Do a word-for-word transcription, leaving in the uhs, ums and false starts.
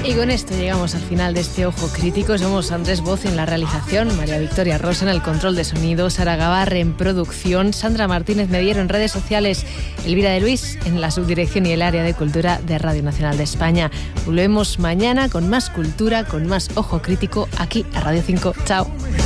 Y con esto llegamos al final de este Ojo Crítico. Somos Andrés Boz en la realización, María Victoria Rosa en el control de sonido, Sara Gavarre en producción, Sandra Martínez Mediero en redes sociales, Elvira de Luis en la subdirección y el área de cultura de Radio Nacional de España. Volvemos mañana con más cultura, con más Ojo Crítico aquí a Radio cinco. Chao.